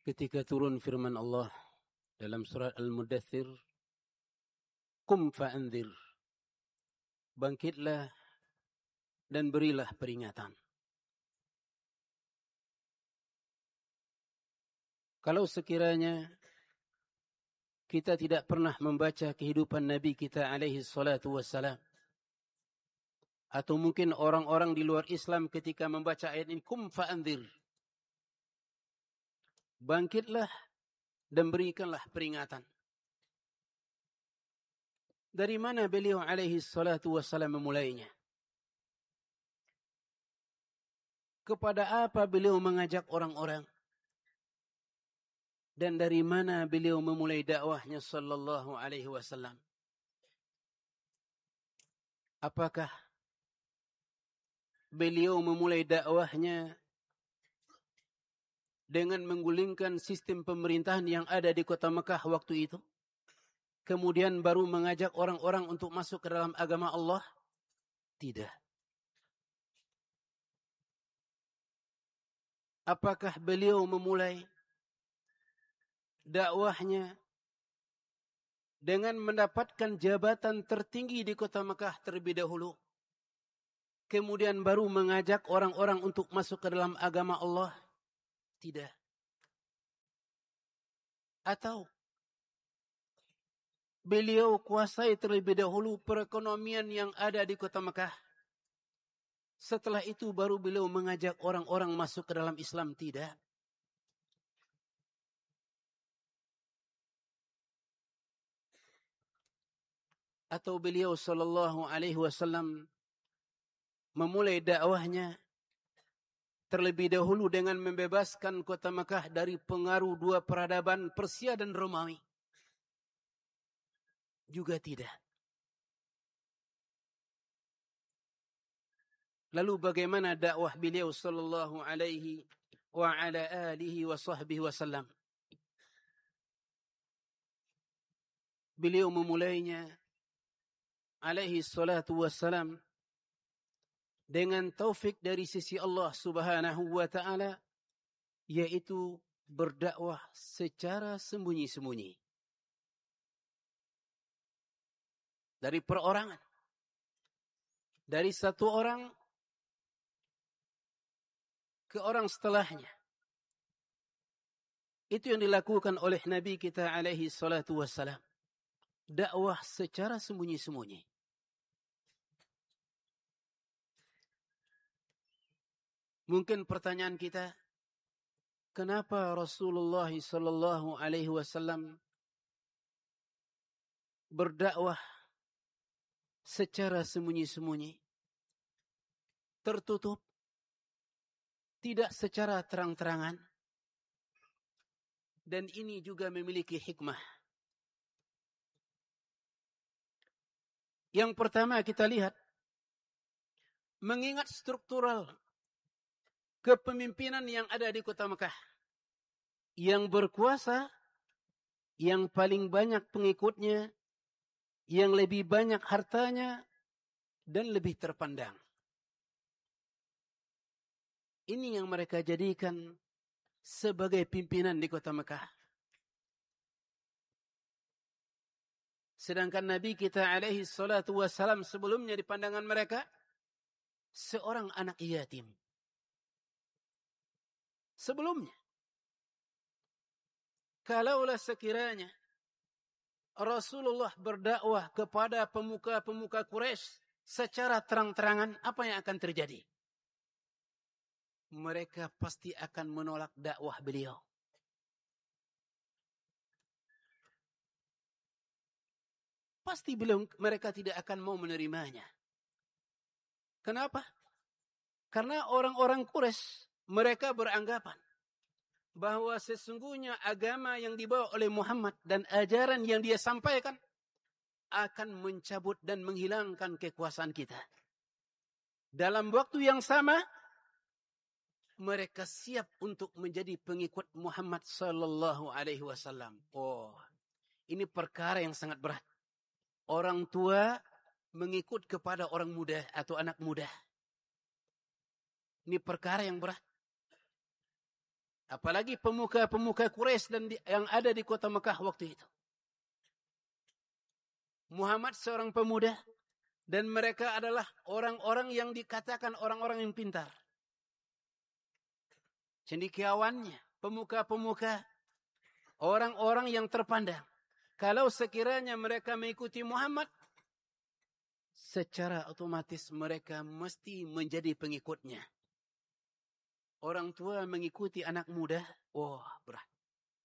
ketika turun firman Allah dalam surat Al-Mudaththir, Qum fa'anzir, bangkitlah dan berilah peringatan. Kalau sekiranya kita tidak pernah membaca kehidupan Nabi kita alaihi salatu wassalam, atau mungkin orang-orang di luar Islam ketika membaca ayat ini, Qum fa'anzir, bangkitlah dan berikanlah peringatan. Dari mana beliau alaihi salatu wassalam memulainya? Kepada apa beliau mengajak orang-orang? Dan dari mana beliau memulai dakwahnya sallallahu alaihi wasallam? Apakah beliau memulai dakwahnya dengan menggulingkan sistem pemerintahan yang ada di kota Mekah waktu itu, kemudian baru mengajak orang-orang untuk masuk ke dalam agama Allah? Tidak. Apakah beliau memulai dakwahnya dengan mendapatkan jabatan tertinggi di kota Mekah terlebih dahulu, kemudian baru mengajak orang-orang untuk masuk ke dalam agama Allah? Tidak. Atau beliau kuasai terlebih dahulu perekonomian yang ada di kota Mekah, setelah itu baru beliau mengajak orang-orang masuk ke dalam Islam? Tidak. Atau beliau sallallahu alaihi wasallam memulai dakwahnya terlebih dahulu dengan membebaskan kota Mekah dari pengaruh dua peradaban, Persia dan Romawi? Juga tidak. Lalu bagaimana dakwah beliau sallallahu alaihi wa ala alihi wa sahbihi wasallam? Beliau memulainya alaihi salatu wassalam dengan taufik dari sisi Allah subhanahu wa ta'ala, yaitu berdakwah secara sembunyi-sembunyi. Dari perorangan. Dari satu orang ke orang setelahnya. Itu yang dilakukan oleh Nabi kita alaihi salatu wassalam. Dakwah secara sembunyi-sembunyi. Mungkin pertanyaan kita, kenapa Rasulullah sallallahu alaihi wasallam berdakwah secara sembunyi-sembunyi, tertutup, tidak secara terang-terangan? Dan ini juga memiliki hikmah. Yang pertama kita lihat, mengingat struktural kepemimpinan yang ada di kota Mekah, yang berkuasa, yang paling banyak pengikutnya, yang lebih banyak hartanya, dan lebih terpandang. Ini yang mereka jadikan sebagai pimpinan di kota Mekah. Sedangkan Nabi kita alaihi salatu wassalam sebelumnya di pandangan mereka seorang anak yatim. Sebelumnya, kalaulah sekiranya Rasulullah berdakwah kepada pemuka-pemuka Quraisy secara terang-terangan, apa yang akan terjadi? Mereka pasti akan menolak dakwah beliau. Pasti mereka tidak akan mau menerimanya. Kenapa? Karena orang-orang Quraisy, mereka beranggapan bahwa sesungguhnya agama yang dibawa oleh Muhammad dan ajaran yang dia sampaikan akan mencabut dan menghilangkan kekuasaan kita. Dalam waktu yang sama, mereka siap untuk menjadi pengikut Muhammad sallallahu alaihi wasallam. Oh, ini perkara yang sangat berat. Orang tua mengikut kepada orang muda atau anak muda. Ini perkara yang berat. Apalagi pemuka-pemuka Quraisy dan yang ada di kota Mekah waktu itu. Muhammad seorang pemuda dan mereka adalah orang-orang yang dikatakan orang-orang yang pintar. Cendekiawannya, pemuka-pemuka, orang-orang yang terpandang. Kalau sekiranya mereka mengikuti Muhammad, secara otomatis mereka mesti menjadi pengikutnya. Orang tua mengikuti anak muda, wah berat.